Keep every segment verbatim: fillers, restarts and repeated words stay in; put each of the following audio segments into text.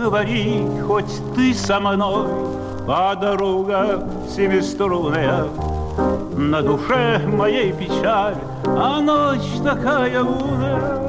говори, хоть ты со мной, подруга семиструнная. На душе моей печаль, а ночь такая лунная.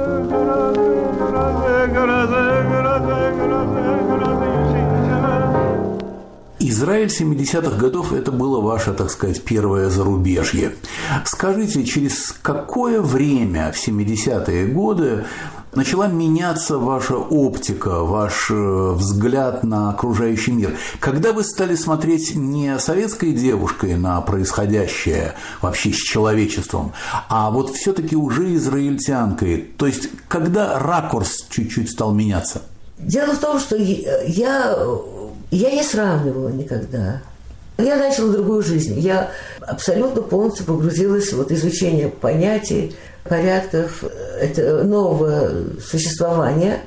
Израиль семидесятых годов – это было ваше, так сказать, первое зарубежье. Скажите, через какое время в семидесятые годы начала меняться ваша оптика, ваш взгляд на окружающий мир? Когда вы стали смотреть не советской девушкой на происходящее вообще с человечеством, а вот все-таки уже израильтянкой? То есть, когда ракурс чуть-чуть стал меняться? Дело в том, что я... Я не сравнивала никогда. Я начала другую жизнь. Я абсолютно полностью погрузилась в вот изучение понятий, порядков это нового существования.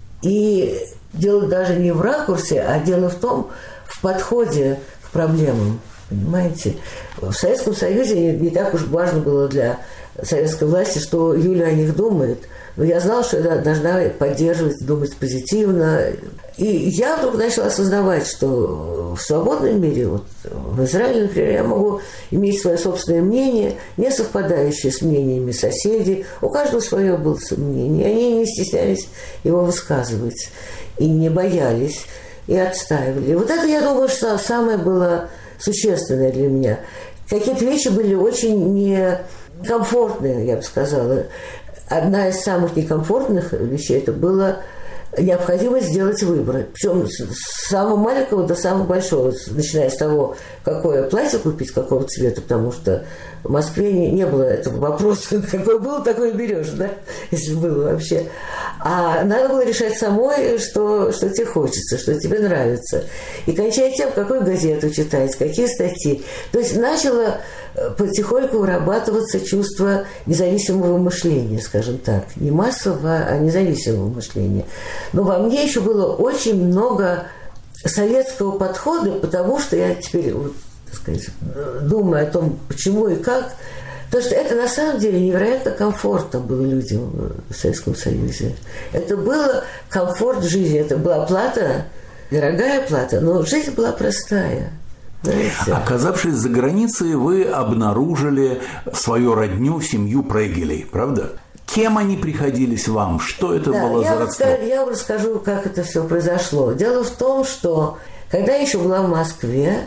И дело даже не в ракурсе, а дело в том, в подходе к проблемам. Понимаете? В Советском Союзе не, не так уж важно было для советской власти, что Юля о них думает. Но я знала, что я должна поддерживать, думать позитивно. И я вдруг начала осознавать, что в свободном мире, вот в Израиле, например, я могу иметь свое собственное мнение, не совпадающее с мнениями соседей. У каждого свое было мнение. И они не стеснялись его высказывать. И не боялись, и отстаивали. И вот это, я думаю, что самое было существенное для меня. Какие-то вещи были очень некомфортные, я бы сказала. Одна из самых некомфортных вещей – это было необходимость сделать выбор. Причем с самого маленького до самого большого, начиная с того, какое платье купить, какого цвета, потому что в Москве не, не было этого вопроса, какое было, такое берешь, да, если было вообще. А надо было решать самой, что, что тебе хочется, что тебе нравится. И кончая тем, какую газету читать, какие статьи. То есть начало потихоньку вырабатываться чувство независимого мышления, скажем так. Не массового, а независимого мышления. Но во мне еще было очень много советского подхода, потому что я теперь, вот, так сказать, думаю о том, почему и как. Потому что это на самом деле невероятно комфортно было людям в Советском Союзе. Это был комфорт жизни, это была плата, дорогая плата, но жизнь была простая. Знаете? Оказавшись за границей, вы обнаружили свою родню, семью Прегелей, правда? Кем они приходились вам? Что это да, было за родство? Расскажу, я вам расскажу, как это все произошло. Дело в том, что когда я еще была в Москве,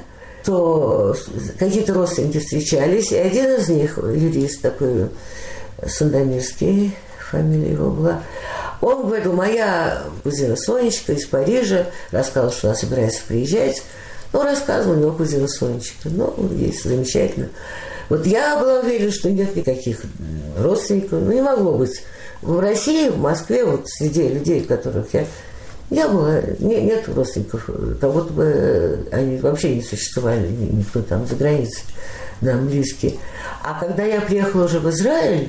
то какие-то родственники встречались, и один из них, юрист такой, Сандомирский, фамилия его была, он говорил, моя кузина Сонечка из Парижа, рассказывала, что она собирается приезжать. Ну, рассказывал у него кузина Сонечка. Ну, есть замечательно. Вот я была уверена, что нет никаких родственников. Ну, не могло быть. В России, в Москве, вот среди людей, которых я... Я была... Не, нет родственников. Как будто бы они вообще не существовали. Никто там за границей нам близкий. А когда я приехала уже в Израиль,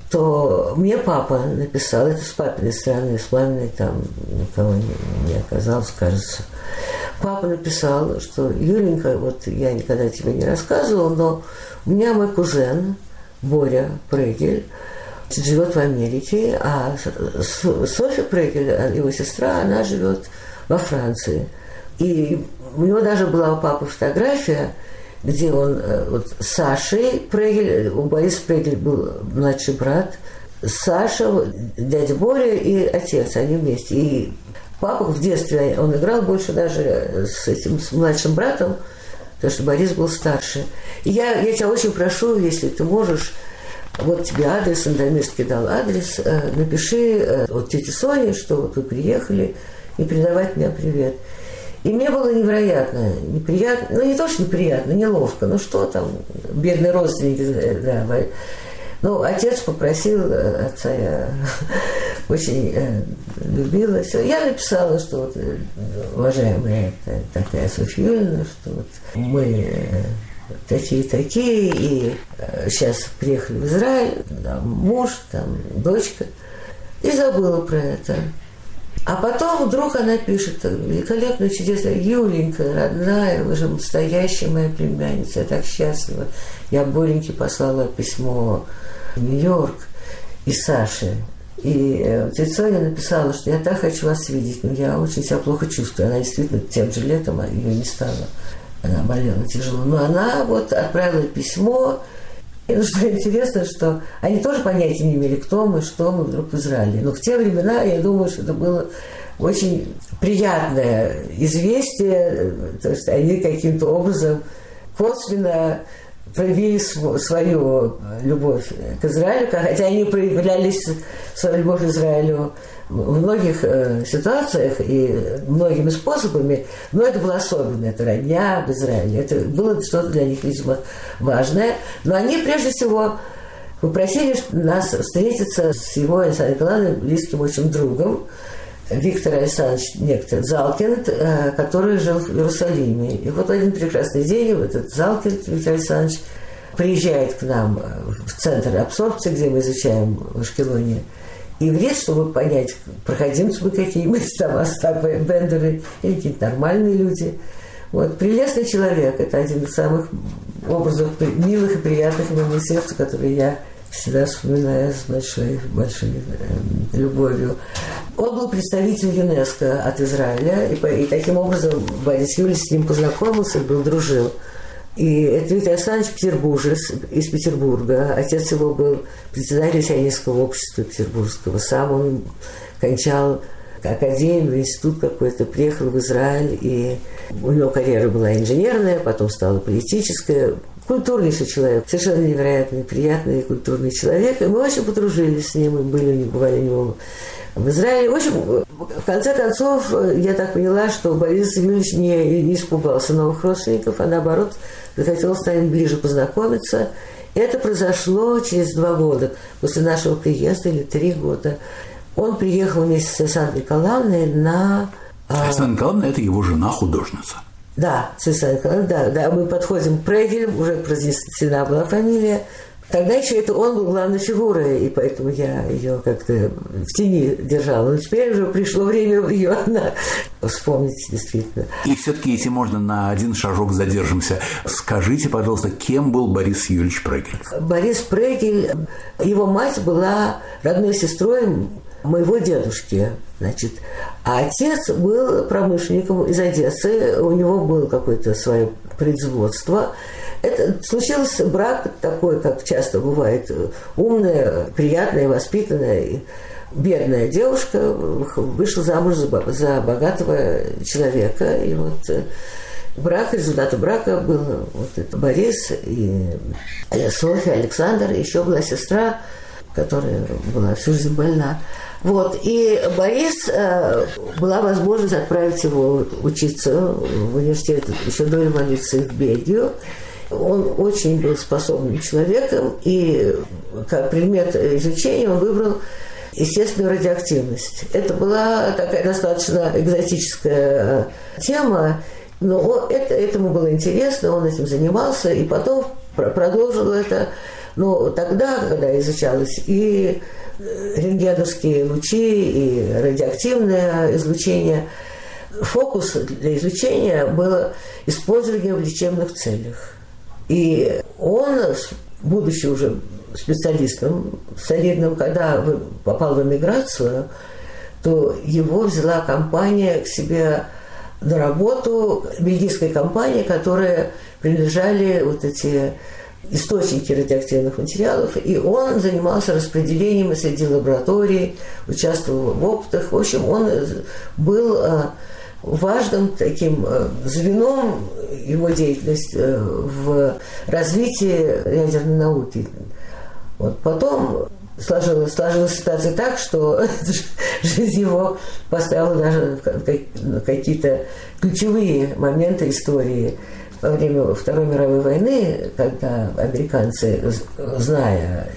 то мне папа написал, это с папиной стороны, с маминой там никого не, не оказалось, кажется. Папа написал, что Юленька, вот я никогда тебе не рассказывала, но у меня мой кузен Боря Прегель живет в Америке, а Софья Прегель, его сестра, она живет во Франции. И у него даже была у папы фотография, где он вот, с Сашей Прегель, у Бориса Прегель был младший брат, Саша, дядя Боря и отец, они вместе. И папа в детстве, он играл больше даже с этим с младшим братом, потому что Борис был старше. И я, я тебя очень прошу, если ты можешь, вот тебе адрес, Сандомирский дал адрес, э, напиши э, вот тете Соне, что вот вы приехали, и передавать мне привет. И мне было невероятно неприятно, ну не то, что неприятно, неловко, ну что там, бедные родственники, да. Ну, отец попросил, отца я очень э, любила. Все. Я написала, что вот, уважаемая такая Софья Юрьевна, что вот мы такие-такие, и э, сейчас приехали в Израиль, там муж, там дочка, и забыла про это. А потом вдруг она пишет, великолепная, чудесная, Юленька, родная, вы же настоящая моя племянница, я так счастлива. Я Бореньке послала письмо в Нью-Йорк и Саше. И тетя Соня написала, что я так хочу вас видеть, но я очень себя плохо чувствую. Она действительно тем же летом ее не стала. Она болела тяжело. Но она вот отправила письмо. И ну, что интересно, что они тоже понятия не имели, кто мы, что мы вдруг в Израиле. Но в те времена, я думаю, что это было очень приятное известие, то есть они каким-то образом косвенно проявили свою любовь к Израилю, хотя они проявлялись, свою любовь к Израилю в многих э, ситуациях и многими способами, но это было особенно, это родня в Израиле, это было что-то для них, видимо, важное. Но они, прежде всего, попросили нас встретиться с его, Александром Николаевичем, близким очень другом, Виктор Александрович некто Залкинд, который жил в Иерусалиме. И вот один прекрасный день этот Залкинд Виктор Александрович приезжает к нам в центр абсорбции, где мы изучаем в Ашкелоне иврит, чтобы понять, проходимцы мы какие-нибудь, там Остап Бендеры или какие-то нормальные люди. Вот. Прелестный человек. Это один из самых образов милых и приятных моему сердцу, которые я всегда вспоминаю с большой, большой э, любовью. Он был представитель ЮНЕСКО от Израиля, и, и таким образом Борис Юлич с ним познакомился, был, дружил. И это Виктор Александрович петербуржец из Петербурга. Отец его был председателем сионистского общества петербургского. Сам он кончал академию, институт какой-то, приехал в Израиль, и у него карьера была инженерная, потом стала политическая. Культурнейший человек, совершенно невероятный, приятный культурный человек. И мы очень подружились с ним, и были, бывали у него в Израиле. В общем, в конце концов, я так поняла, что Борис Юрьевич не, не испугался новых родственников, а наоборот, захотел с нами ближе познакомиться. И это произошло через два года, после нашего приезда, или три года. Он приехал вместе с Александрой Николаевной на... Александра Николаевна – это его жена-художница. Да, с Александрой Николаевной, да, да. Мы подходим к Прегелю, уже произнесена была фамилия. Тогда еще это он был главной фигурой, и поэтому я ее как-то в тени держала. Но теперь уже пришло время ее вспомнить, действительно. И все-таки, если можно, на один шажок задержимся. Скажите, пожалуйста, кем был Борис Юрьевич Прегель? Борис Прегель, его мать была родной сестрой моего дедушки, значит, а отец был промышленником из Одессы, у него было какое-то свое производство. Это случился брак такой, как часто бывает, умная, приятная, воспитанная, бедная девушка вышла замуж за, за богатого человека, и вот брак, результатом брака был вот это Борис и Софья, Александр, еще была сестра, которая была всю жизнь больна. Вот, и Борис, э, была возможность отправить его учиться в университет еще до революции в Бельгию. Он очень был способным человеком, и как предмет изучения он выбрал естественную радиоактивность. Это была такая достаточно экзотическая тема, но он, это, этому было интересно, он этим занимался, и потом продолжил это. Но тогда, когда изучалось и рентгеновские лучи, и радиоактивное излучение, фокус для изучения было использование в лечебных целях. И он, будучи уже специалистом солидным, когда попал в эмиграцию, то его взяла компания к себе на работу, бельгийская компания, которая принадлежали вот эти источники радиоактивных материалов, и он занимался распределением среди лабораторий, участвовал в опытах. В общем, он был важным таким звеном, его деятельность в развитии ядерной науки. Вот. Потом сложилась, сложилась ситуация так, что жизнь его поставила даже в какие-то ключевые моменты истории. Во время Второй мировой войны, когда американцы, зная,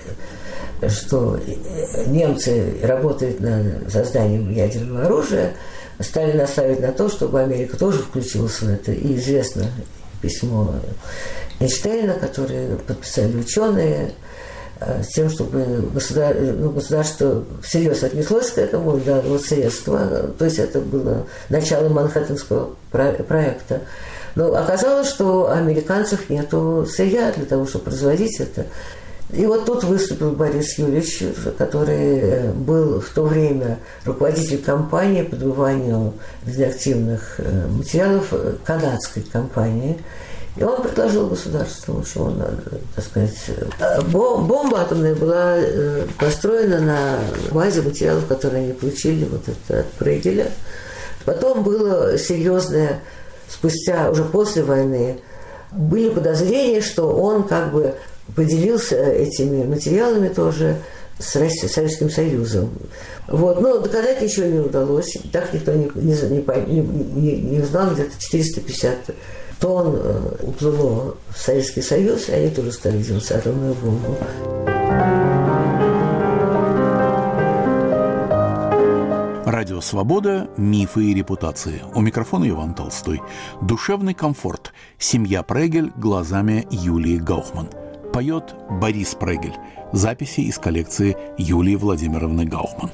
что немцы работают над созданием ядерного оружия, стали настаивать на то, чтобы Америка тоже включилась в это. И известно письмо Эйнштейна, которое подписали ученые, с тем, чтобы государ... ну, государство всерьез отнеслось к этому, дало средства. То есть это было начало Манхэттенского проекта. Но оказалось, что у американцев нету сырья для того, чтобы производить это. И вот тут выступил Борис Юрьевич, который был в то время руководитель компании по добыванию радиоактивных материалов, канадской компании. И он предложил государству, что он, так сказать, бомба атомная была построена на базе материалов, которые они получили вот это от Прегеля. Потом было серьезное, спустя, уже после войны, были подозрения, что он как бы поделился этими материалами тоже с Советским Союзом. Вот. Но доказать ничего не удалось. Так никто не, не, не, не, не узнал, где-то четыреста пятьдесят тонн уплыло в Советский Союз, и они тоже стали делать атомную бомбу. Радио «Свобода. Мифы и репутации». У микрофона Иван Толстой. Душевный комфорт. Семья Прегель глазами Юлии Гаухман. Поет Борис Прегель. Записи из коллекции Юлии Владимировны Гаухман.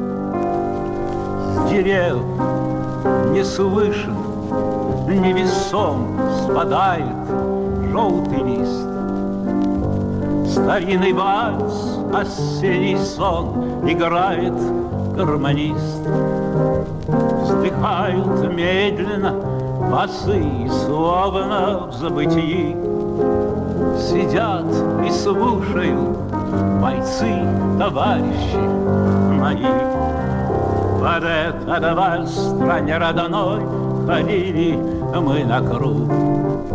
С дерев не слышен, невесом спадает желтый лист. Старинный вальс, осенний сон играет гармонист. Вздыхают медленно басы, словно в забытии. Сидят и слушают бойцы, товарищи мои. Под этот вальс, стране родной, ходили мы на круг.